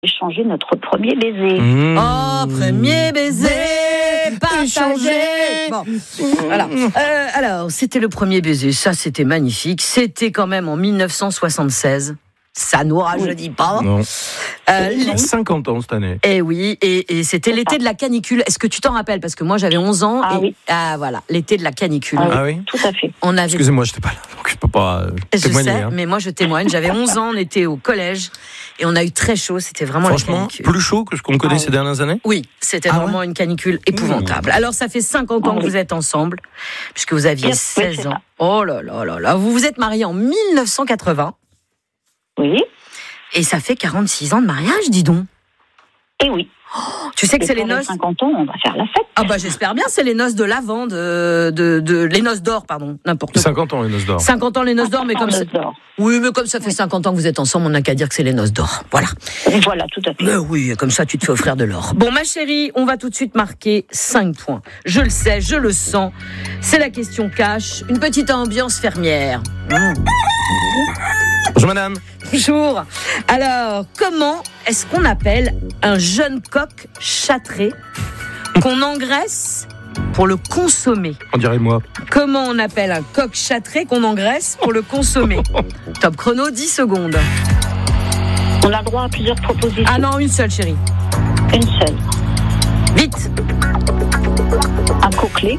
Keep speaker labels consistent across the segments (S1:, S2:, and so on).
S1: échanger notre premier baiser.
S2: Oh, premier baiser partagé. Bon, voilà. Alors, c'était le premier baiser. Ça, c'était magnifique. C'était quand même en 1976. Ça nous rajeunit pas.
S3: Non. 50 ans cette année.
S2: Et oui, et c'était l'été de la canicule. Est-ce que tu t'en rappelles? Parce que moi, j'avais 11 ans.
S1: Oui.
S2: Ah, voilà, l'été de la canicule.
S3: Ah oui.
S1: Tout à fait.
S2: On avait...
S3: Excusez-moi, je n'étais pas là, donc je ne peux pas témoigner.
S2: Je sais, mais moi, je témoigne. J'avais 11 ans, on était au collège, et on a eu très chaud. C'était vraiment
S3: Franchement,
S2: la canicule.
S3: plus chaud que ce qu'on connaît ces dernières années?
S2: Oui, c'était vraiment une canicule épouvantable. Alors, ça fait 50 ans que vous êtes ensemble, puisque vous aviez 16 ans. Oh là là là là. Vous vous êtes mariés en 1980.
S1: Oui.
S2: Et ça fait 46 ans de mariage, dis donc.
S1: Et oui.
S2: Tu sais que c'est les noces.
S1: 50 ans, on va faire la fête.
S2: Ah bah j'espère bien, c'est les noces de l'Avent, les noces d'or, pardon, n'importe quoi.
S3: 50 ans les noces d'or.
S2: 50 ans les noces d'or, mais comme ça... Oui, mais comme ça fait 50 ans que vous êtes ensemble, on n'a qu'à dire que c'est les noces d'or. Voilà.
S1: Voilà, tout à fait.
S2: Mais oui, comme ça tu te fais offrir de l'or. Bon, ma chérie, on va tout de suite marquer 5 points. Je le sais, je le sens. C'est la question cash, une petite ambiance fermière.
S3: Bonjour madame.
S2: Bonjour. Alors, comment est-ce qu'on appelle un jeune coq châtré qu'on engraisse pour le consommer?
S3: On dirait moi.
S2: Comment on appelle un coq châtré qu'on engraisse pour le consommer? Top chrono, 10 secondes.
S1: On a droit à plusieurs propositions.
S2: Ah non, une seule, chérie.
S1: Une seule.
S2: Vite.
S1: Un coquelet.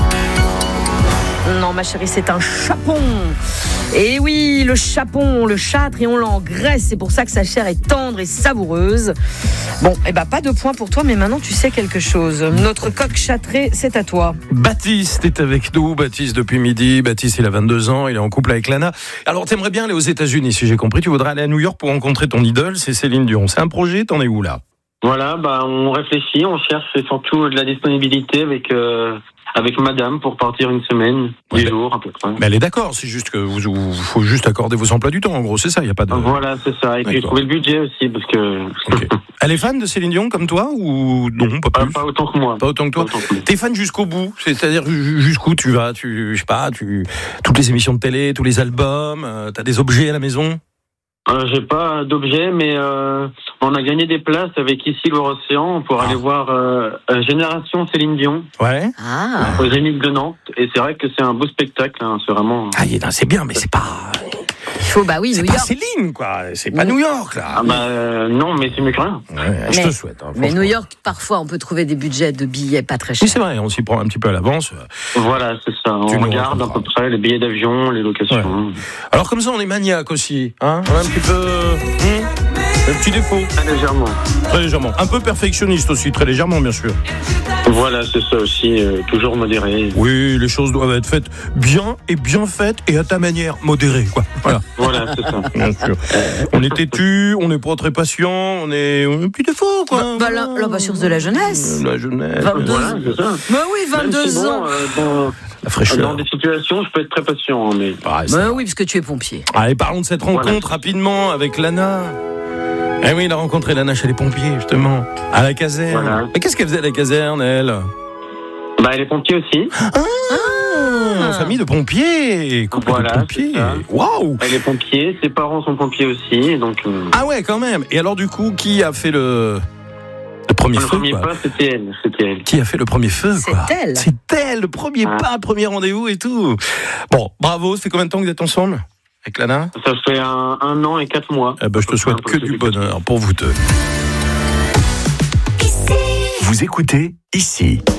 S2: Non, ma chérie, c'est un chapon. Et oui, le chapon, on le châtre et on l'engraisse. C'est pour ça que sa chair est tendre et savoureuse. Bon, pas de point pour toi, mais maintenant tu sais quelque chose. Notre coq châtré, c'est à toi.
S3: Baptiste est avec nous. Baptiste depuis midi. Baptiste, il a 22 ans. Il est en couple avec Lana. Alors, t'aimerais bien aller aux États-Unis, si j'ai compris. Tu voudrais aller à New York pour rencontrer ton idole, c'est Céline Dion. C'est un projet, t'en es où là?
S4: Voilà, on réfléchit, on cherche surtout de la disponibilité avec madame pour partir une semaine, 10 jours à peu près.
S3: Mais elle est d'accord, c'est juste que vous faut juste accorder vos emplois du temps, en gros, c'est ça, il n'y a pas de...
S4: Voilà, c'est ça, et puis trouver le budget aussi, parce que...
S3: Okay. Elle est fan de Céline Dion comme toi, ou non, pas plus?
S4: Pas autant que moi.
S3: Pas autant que toi. T'es fan jusqu'au bout, c'est-à-dire jusqu'où tu vas, je sais pas, toutes les émissions de télé, tous les albums, t'as des objets à la maison?
S4: J'ai pas d'objet, mais on a gagné des places avec ici l'Océan pour aller voir Génération Céline Dion.
S3: Ouais.
S4: Au Zénith de Nantes. Et c'est vrai que c'est un beau spectacle, hein, c'est vraiment...
S3: c'est bien, mais c'est pas...
S2: Il faut, oui,
S3: c'est
S2: New
S3: pas
S2: York.
S3: Céline, quoi. C'est pas New York, là.
S4: Non, mais c'est mieux que rien.
S3: Ouais, je te souhaite. Hein,
S2: mais New York, parfois, on peut trouver des budgets de billets pas très chers.
S3: Oui, c'est vrai, on s'y prend un petit peu à l'avance.
S4: Voilà, c'est ça. On regarde à peu près les billets d'avion, les locations.
S3: Ouais. Alors, comme ça, on est maniaque aussi. Hein, on a un petit peu... un petit défaut.
S4: Très légèrement.
S3: Très légèrement. Un peu perfectionniste aussi, très légèrement, bien sûr.
S4: Voilà, c'est ça aussi, toujours modéré.
S3: Oui, les choses doivent être faites bien faites et à ta manière, modérée, quoi.
S4: Voilà, c'est ça.
S3: Bien sûr. On est têtu, on n'est pas très patient, on est un petit défaut, quoi.
S2: L'impatience de la jeunesse.
S3: La jeunesse.
S2: 22
S4: voilà, c'est ça.
S2: Mais oui, 22 ans.
S3: La fraîcheur.
S4: Dans des situations, je peux être très patient, mais...
S2: Oui, parce que tu es pompier.
S3: Allez, parlons de cette rencontre rapidement avec Lana. Eh oui, il a rencontré Lana chez les pompiers, justement, à la caserne.
S4: Voilà.
S3: Et qu'est-ce qu'elle faisait à la caserne, elle?
S4: Elle est pompier aussi.
S3: Famille de pompiers. Couple de pompiers. Waouh.
S4: Elle est pompier, ses parents sont pompiers aussi, donc...
S3: Ah ouais, quand même. Et alors, du coup, qui a fait le premier feu,
S4: premier pas, c'était elle.
S3: Qui a fait le premier feu, quoi?
S2: C'est
S3: elle, le premier pas, premier rendez-vous et tout. Bon, bravo, ça fait combien de temps que vous êtes ensemble avec Lana?
S4: Ça fait un an et 4 mois.
S3: Je te souhaite que du bonheur pour vous deux.
S5: Vous écoutez ici.